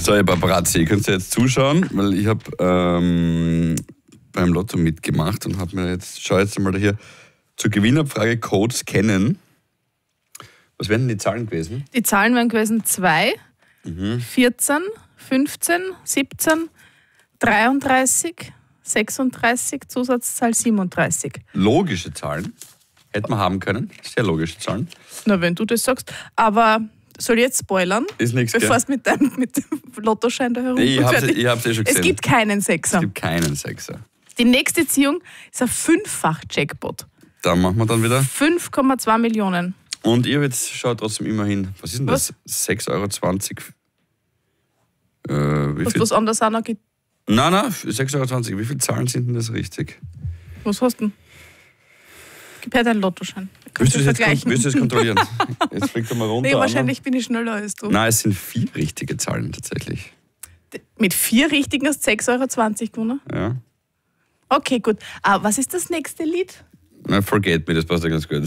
So, ihr Paparazzi, ihr könnt jetzt zuschauen, weil ich habe beim Lotto mitgemacht und schau jetzt einmal hier zur Gewinnerfrage Codes kennen. Was wären denn die Zahlen gewesen? Die Zahlen wären gewesen 2, 14, 15, 17, 33, 36, Zusatzzahl 37. Logische Zahlen. Hätten wir haben können. Sehr logische Zahlen. Na, wenn du das sagst. Aber soll ich jetzt spoilern? Ist nichts, bevor es mit dem Lottoschein da herum Ich hab's eh schon gesehen. Es gibt keinen Sechser. Es gibt keinen Sechser. Die nächste Ziehung ist ein 5-fach-Jackpot. Da machen wir dann wieder. 5,2 Millionen. Und ihr jetzt schaut trotzdem immerhin. Was ist denn das? 6,20 €. Wie viel? Was anderes auch noch gibt. Nein, 6,20 €. Wie viele Zahlen sind denn das richtig? Was hast du denn? Gib her deinen Lottoschein. Willst du das kontrollieren? Jetzt fliegt er mal runter. Nee, wahrscheinlich bin ich schneller als du. Nein, es sind 4 richtige Zahlen tatsächlich. Mit 4 richtigen hast du 6,20 € gewonnen? Ja. Okay, gut. Was ist das nächste Lied? Na, Forget Me, das passt ja ganz gut.